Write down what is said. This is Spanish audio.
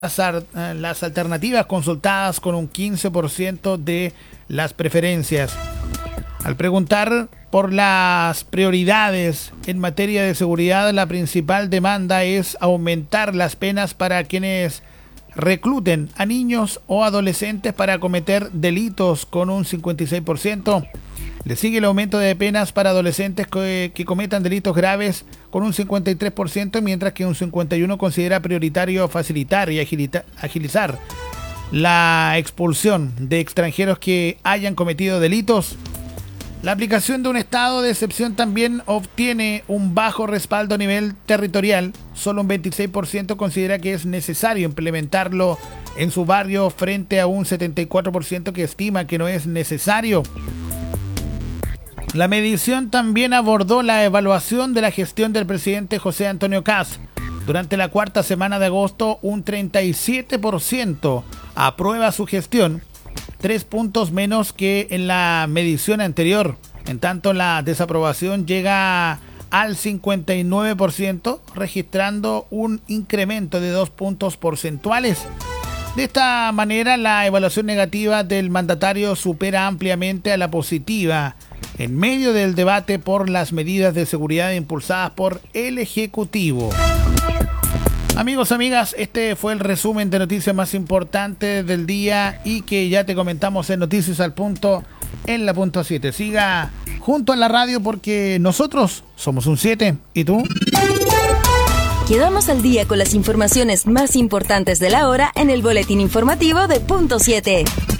las alternativas consultadas con un 15% de las preferencias. Al preguntar por las prioridades en materia de seguridad, la principal demanda es aumentar las penas para quienes recluten a niños o adolescentes para cometer delitos con un 56%. Le sigue el aumento de penas para adolescentes que cometan delitos graves con un 53%, mientras que un 51% considera prioritario facilitar y agilizar la expulsión de extranjeros que hayan cometido delitos. La aplicación de un estado de excepción también obtiene un bajo respaldo a nivel territorial. Solo un 26% considera que es necesario implementarlo en su barrio frente a un 74% que estima que no es necesario. La medición también abordó la evaluación de la gestión del presidente José Antonio Kast. Durante la cuarta semana de agosto, un 37% aprueba su gestión, 3 puntos menos que en la medición anterior. En tanto, la desaprobación llega al 59%, registrando un incremento de 2 puntos porcentuales. De esta manera, la evaluación negativa del mandatario supera ampliamente a la positiva en medio del debate por las medidas de seguridad impulsadas por el Ejecutivo. Amigos, amigas, este fue el resumen de noticias más importantes del día y que ya te comentamos en Noticias al Punto en la punto 7. Siga junto a la radio porque nosotros somos un 7. ¿Y tú? Quedamos al día con las informaciones más importantes de la hora en el boletín informativo de Punto 7.